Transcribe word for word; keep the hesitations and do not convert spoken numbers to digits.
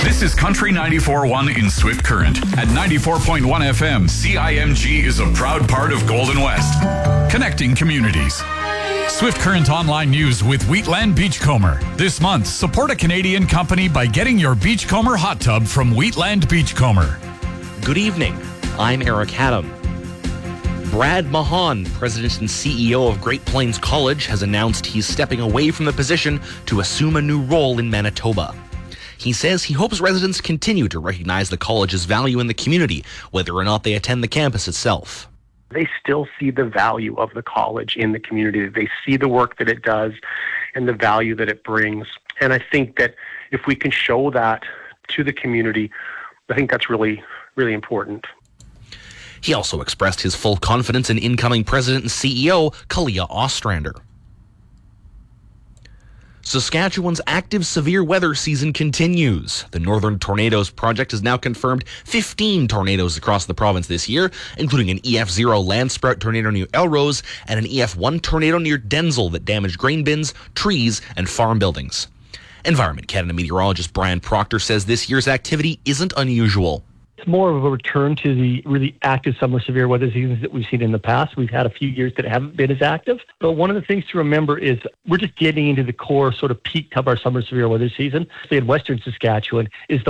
This is Country ninety-four point one in Swift Current. At ninety-four point one F M, C I M G is a proud part of Golden West, connecting communities. Swift Current Online News with Wheatland Beachcomber. This month, support a Canadian company by getting your Beachcomber hot tub from Wheatland Beachcomber. Good evening. I'm Eric Haddam. Brad Mahan, president and C E O of Great Plains College, has announced he's stepping away from the position to assume a new role in Manitoba. He says he hopes residents continue to recognize the college's value in the community, whether or not they attend the campus itself. They still see the value of the college in the community. They see the work that it does and the value that it brings. And I think that if we can show that to the community, I think that's really, really important. He also expressed his full confidence in incoming president and C E O, Kalia Ostrander. Saskatchewan's active severe weather season continues. The Northern Tornadoes Project has now confirmed fifteen tornadoes across the province this year, including an E F zero Landsprout tornado near Elrose and an E F one tornado near Denzel that damaged grain bins, trees, and farm buildings. Environment Canada meteorologist Brian Proctor says this year's activity isn't unusual. It's more of a return to the really active summer severe weather seasons that we've seen in the past. We've had a few years that haven't been as active. But one of the things to remember is we're just getting into the core sort of peak of our summer severe weather season. In Western Saskatchewan is the